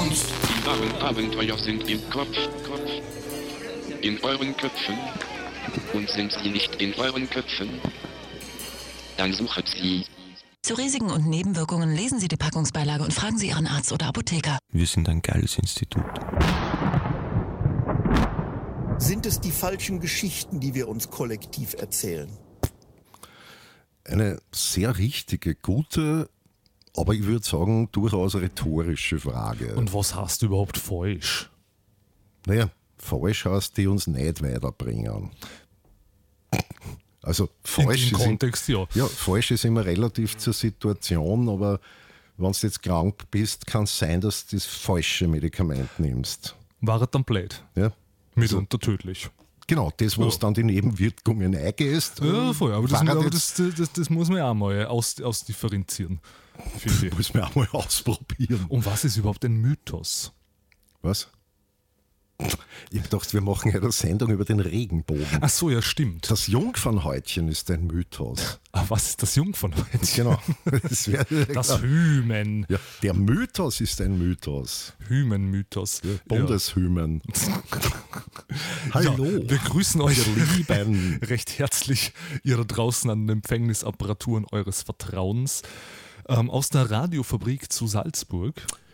Kunst. Die wahren Abenteuer sind im Kopf. In euren Köpfen. Und sind sie nicht in euren Köpfen? Dann sucht sie. Zu Risiken und Nebenwirkungen lesen Sie die Packungsbeilage und fragen Sie Ihren Arzt oder Apotheker. Wir sind ein geiles Institut. Sind es die falschen Geschichten, die wir uns kollektiv erzählen? Eine sehr richtige, gute, aber ich würde sagen, durchaus rhetorische Frage. Und was heißt überhaupt falsch? Naja, falsch heißt, die uns nicht weiterbringen. Also falsch Im Kontext, ja. Ja, falsch ist immer relativ zur Situation, aber wenn du jetzt krank bist, kann es sein, dass du das falsche Medikament nimmst. War dann blöd. Ja? Mitunter tödlich. Genau, das, wo es dann die Nebenwirkungen eingehst. Ja, voll, aber das muss man auch mal ausdifferenzieren. Das muss man auch mal ausprobieren. Und was ist überhaupt ein Mythos? Was? Ich habe gedacht, wir machen ja eine Sendung über den Regenbogen. Ach so, ja, stimmt. Das Jungfernhäutchen ist ein Mythos. Ah, was ist das Jungfernhäutchen? Genau. Das Hymen. Ja, der Mythos ist ein Mythos. Hymen-Mythos. Ja, Bundeshymen. Hallo. Ja, wir grüßen euch Lieben. recht herzlich, ihr da draußen an den Empfängnisapparaturen eures Vertrauens. Aus der Radiofabrik zu Salzburg.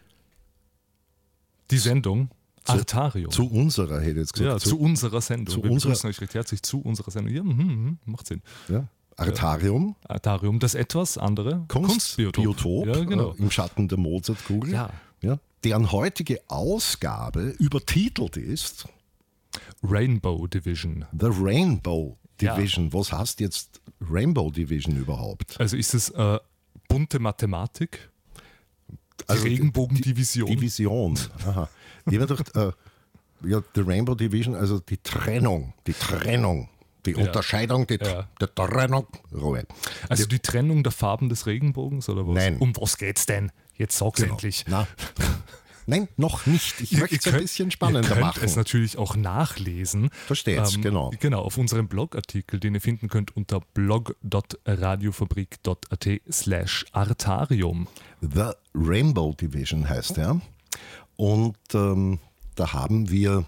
Die Sendung Artarium. Zu unserer, hätte ich jetzt gesagt. Ja, zu unserer Sendung. Wir begrüßen euch recht herzlich zu unserer Sendung. Ja, macht Sinn. Ja. Artarium. Artarium, das etwas andere Kunstbiotop. Ja, genau. Im Schatten der Mozartkugel. Ja. Ja. Deren heutige Ausgabe übertitelt ist Rainbow Division. The Rainbow Division. Ja. Was heißt jetzt Rainbow Division überhaupt? Also ist es bunte Mathematik? Also Regenbogendivision. Division. Aha. Ich habe gedacht, die Rainbow Division, also die Trennung, die Unterscheidung, die Trennung, Ruhe. Also die Trennung der Farben des Regenbogens oder was? Nein. Um was geht's denn? Jetzt sag's endlich. Nein, noch nicht. Ich möchte es ein bisschen spannender machen. Ihr könnt es natürlich auch nachlesen. Versteht's, genau. Genau, auf unserem Blogartikel, den ihr finden könnt unter blog.radiofabrik.at/Artarium. The Rainbow Division heißt er. Und da haben wir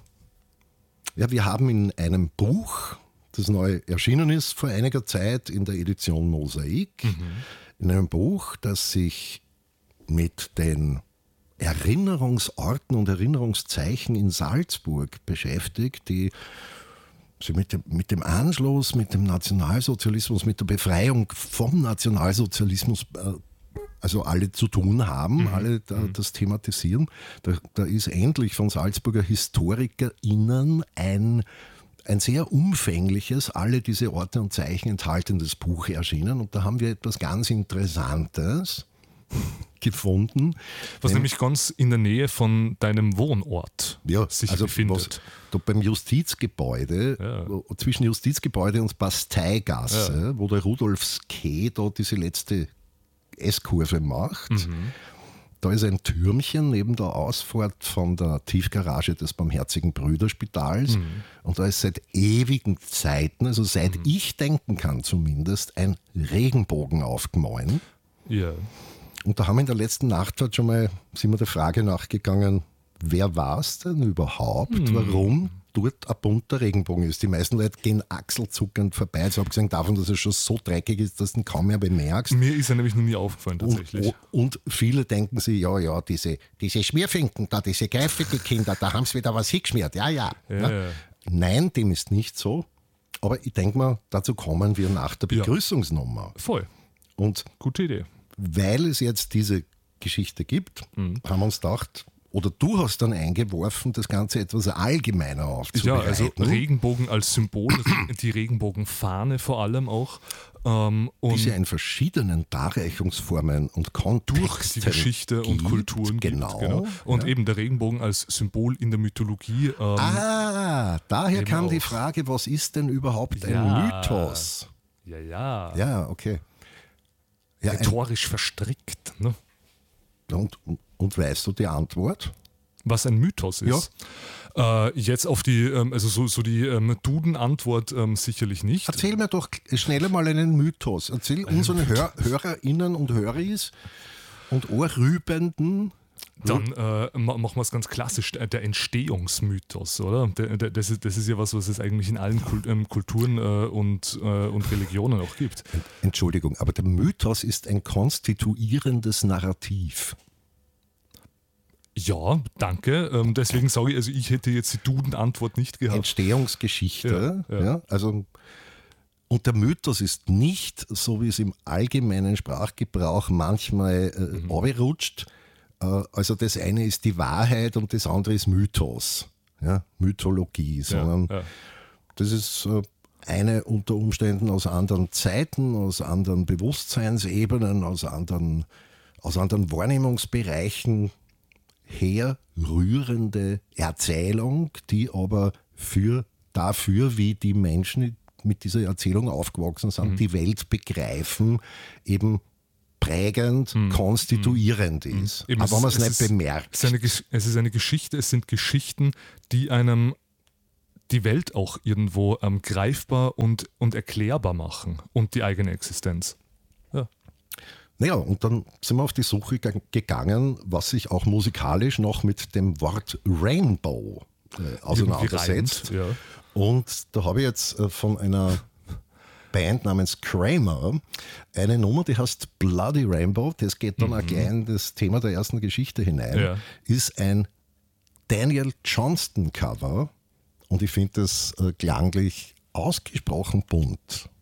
haben in einem Buch, das neu erschienen ist vor einiger Zeit in der Edition Mosaik, in einem Buch, das sich mit den Erinnerungsorten und Erinnerungszeichen in Salzburg beschäftigt, die sie mit dem Anschluss, mit dem Nationalsozialismus, mit der Befreiung vom Nationalsozialismus also alle zu tun haben, alle das thematisieren. Da ist endlich von Salzburger HistorikerInnen ein sehr umfängliches, alle diese Orte und Zeichen enthaltendes Buch erschienen. Und da haben wir etwas ganz Interessantes gefunden. Was nämlich ganz in der Nähe von deinem Wohnort sich befindet. Da beim Justizgebäude, zwischen Justizgebäude und Basteigasse, wo der Rudolf Ske da diese letzte S-Kurve macht. Da ist ein Türmchen neben der Ausfahrt von der Tiefgarage des Barmherzigen Brüderspitals. Und da ist seit ewigen Zeiten, also seit ich denken kann zumindest, ein Regenbogen aufgemalt. Ja. Und da haben wir in der letzten Nacht halt schon mal, sind wir der Frage nachgegangen, wer war es denn überhaupt, warum dort ein bunter Regenbogen ist. Die meisten Leute gehen achselzuckend vorbei, also abgesehen davon, dass er schon so dreckig ist, dass du ihn kaum mehr bemerkst. Mir ist er nämlich noch nie aufgefallen tatsächlich. Und viele denken sich, diese Schmierfinken da, diese Greifvögelkinder, da haben sie wieder was hingeschmiert, ja. Nein, dem ist nicht so. Aber ich denke mal, dazu kommen wir nach der Begrüßungsnummer. Voll. Und gute Idee. Weil es jetzt diese Geschichte gibt, haben wir uns gedacht, oder du hast dann eingeworfen, das Ganze etwas allgemeiner aufzubereiten. Ja, also Regenbogen als Symbol, die Regenbogenfahne vor allem auch. Und die sie in verschiedenen Darreichungsformen und Kontexten durch die Geschichte und Kulturen genau. Und eben der Regenbogen als Symbol in der Mythologie. Daher kam die Frage, was ist denn überhaupt ein Mythos? Ja. Ja, okay. Ja, rhetorisch verstrickt. Ne? Und weißt du die Antwort? Was ein Mythos ist? Ja. Jetzt auf die, also die Duden-Antwort sicherlich nicht. Erzähl mir doch schnell mal einen Mythos. Erzähl unseren HörerInnen und Höris und Ohrrübenden, Dann machen wir es ganz klassisch, der Entstehungsmythos, oder? Das ist ja was es eigentlich in allen Kulturen und Religionen auch gibt. Entschuldigung, aber der Mythos ist ein konstituierendes Narrativ. Ja, danke. Deswegen sage ich, also ich hätte jetzt die Duden-Antwort nicht gehabt. Entstehungsgeschichte, Ja. Also und der Mythos ist nicht, so wie es im allgemeinen Sprachgebrauch manchmal runterrutscht. Also das eine ist die Wahrheit und das andere ist Mythos, Mythologie, sondern das ist eine unter Umständen aus anderen Zeiten, aus anderen Bewusstseinsebenen, aus anderen Wahrnehmungsbereichen herrührende Erzählung, die aber dafür, wie die Menschen mit dieser Erzählung aufgewachsen sind, die Welt begreifen, eben prägend, konstituierend ist. Eben, aber wenn man es nicht bemerkt. Es ist eine Geschichte, es sind Geschichten, die einem die Welt auch irgendwo greifbar und erklärbar machen und die eigene Existenz. Ja. Naja, und dann sind wir auf die Suche gegangen, was sich auch musikalisch noch mit dem Wort Rainbow auseinandersetzt. Reimt, ja. Und da habe ich jetzt von einer Band namens Kramer eine Nummer, die heißt Bloody Rainbow. Das geht dann auch gleich in das Thema der ersten Geschichte hinein. Ja. Ist ein Daniel Johnston Cover und ich finde das klanglich ausgesprochen bunt.